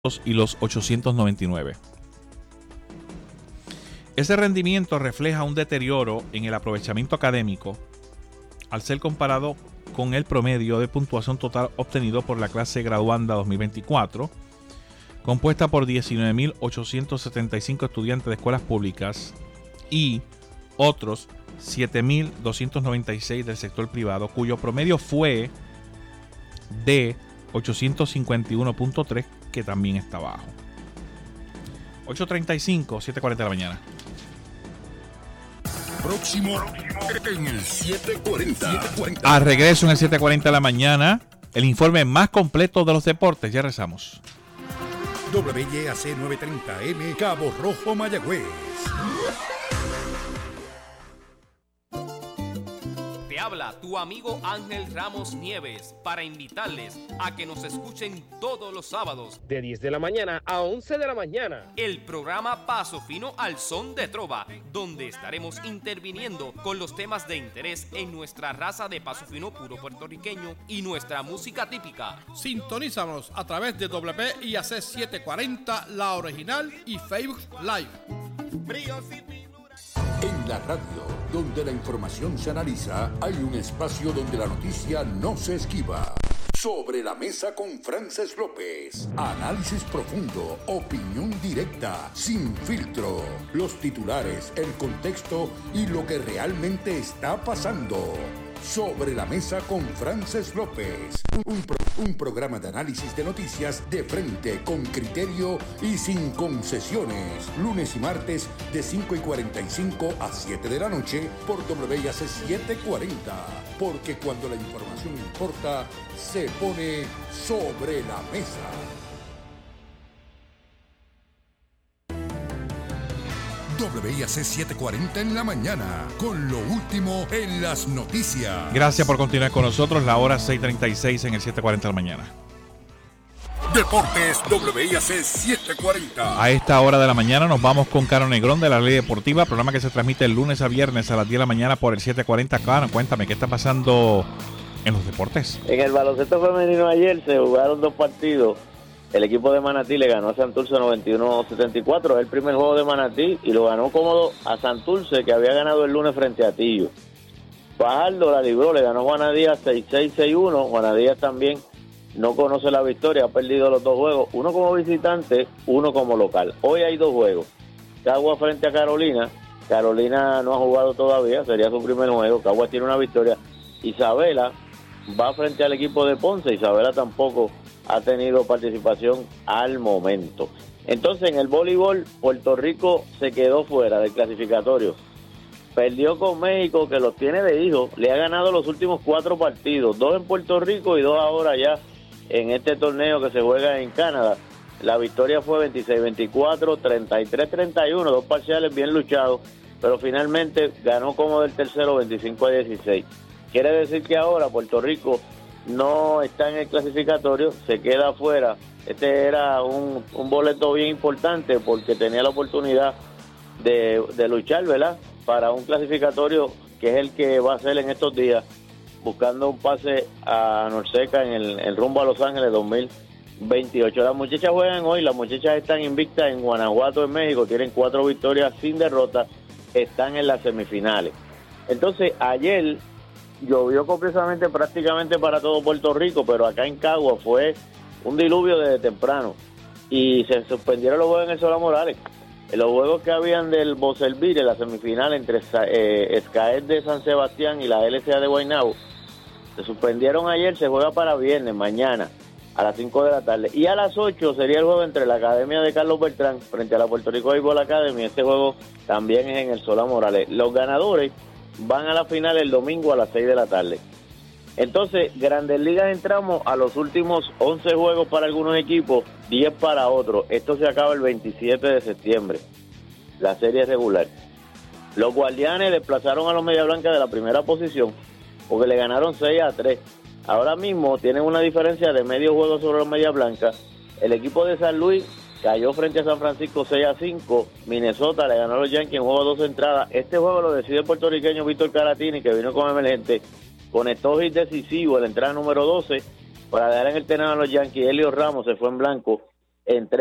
y los 899. Ese rendimiento refleja un deterioro en el aprovechamiento académico al ser comparado con el promedio de puntuación total obtenido por la clase graduanda 2024, compuesta por 19.875 estudiantes de escuelas públicas y otros 7.296 del sector privado, cuyo promedio fue de 851.3, que también está bajo. 8:35, 7:40 de la mañana. Próximo en el 740. A regreso en el 7:40 de la mañana, el informe más completo de los deportes. Ya rezamos. WYAC 930M, Cabo Rojo, Mayagüez. Te habla tu amigo Ángel Ramos Nieves para invitarles a que nos escuchen todos los sábados de 10 de la mañana a 11 de la mañana. El programa Paso Fino al Son de Trova, donde estaremos interviniendo con los temas de interés en nuestra raza de paso fino puro puertorriqueño y nuestra música típica. Sintonízanos a través de WIAC 740, la original, y Facebook Live. En la radio, donde la información se analiza, hay un espacio donde la noticia no se esquiva. Sobre la mesa con Frances López. Análisis profundo, opinión directa, sin filtro. Los titulares, el contexto y lo que realmente está pasando. Sobre la mesa con Frances López. Un programa de análisis de noticias de frente, con criterio y sin concesiones. Lunes y martes de 5:45 a 7 de la noche por WIAC 740. Porque cuando la información importa, se pone sobre la mesa. WIAC 740 en la mañana, con lo último en las noticias. Gracias por continuar con nosotros. La hora 6:36 en el 7:40 de la mañana. Deportes WIAC 740. A esta hora de la mañana nos vamos con Caro Negrón de la Ley Deportiva, programa que se transmite el lunes a viernes a las 10 de la mañana por el 740. Caro, cuéntame, ¿qué está pasando en los deportes? En el baloncesto femenino ayer se jugaron 2 partidos. El equipo de Manatí le ganó a Santurce 91-74, el primer juego de Manatí, y lo ganó cómodo a Santurce, que había ganado el lunes frente a Tillo. Fajardo la libró, le ganó Juana Díaz 6-6-6-1. Juana Díaz también no conoce la victoria, ha perdido los 2 juegos, uno como visitante, uno como local. Hoy hay 2 juegos. Cagua frente a Carolina. Carolina no ha jugado todavía, sería su primer juego. Cagua tiene una victoria. Isabela va frente al equipo de Ponce. Isabela tampoco ha tenido participación al momento. Entonces, en el voleibol, Puerto Rico se quedó fuera del clasificatorio. Perdió con México, que los tiene de hijo. Le ha ganado los últimos 4 partidos, 2 en Puerto Rico y 2 ahora ya en este torneo que se juega en Canadá. La victoria fue 26-24, 33-31, 2 parciales bien luchados, pero finalmente ganó como del tercero 25-16. Quiere decir que ahora Puerto Rico no está en el clasificatorio, se queda afuera. Este era un boleto bien importante porque tenía la oportunidad de luchar, ¿verdad?, para un clasificatorio que es el que va a ser en estos días, buscando un pase a Norseca en el rumbo a Los Ángeles 2028. Las muchachas juegan hoy, las muchachas están invictas en Guanajuato, en México, tienen 4 victorias sin derrota, están en las semifinales. Entonces, ayer llovió copiosamente prácticamente para todo Puerto Rico, pero acá en Cagua fue un diluvio desde temprano y se suspendieron los juegos en el Solá Morales. En los juegos que habían del Boselvire, la semifinal entre Escaet de San Sebastián y la LCA de Guaynabo, se suspendieron ayer, se juega para viernes, mañana, a las 5 de la tarde. Y a las 8 sería el juego entre la Academia de Carlos Beltrán frente a la Puerto Rico Béisbol Academy. Este juego también es en el Solá Morales. Los ganadores van a la final el domingo a las 6 de la tarde. Entonces, Grandes Ligas entramos a los últimos 11 juegos para algunos equipos, 10 para otros. Esto se acaba el 27 de septiembre, la serie regular. Los Guardianes desplazaron a los Media Blanca de la primera posición porque le ganaron 6-3. Ahora mismo tienen una diferencia de medio juego sobre los Media Blanca. El equipo de San Luis cayó frente a San Francisco 6-5. Minnesota le ganó a los Yankees en juego 2 entradas. Este juego lo decide el puertorriqueño Víctor Caratini, que vino con emergente. Conectó hit decisivo en la entrada número 12 para dejar en el terreno a los Yankees. Elio Ramos se fue en blanco en